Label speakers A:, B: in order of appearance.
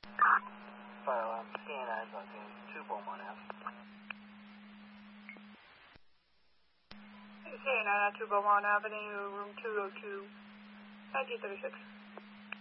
A: Fire alarm, CNI is on 2 Beaumont Ave.
B: CNI 2 Beaumont Avenue, room 202, 1936.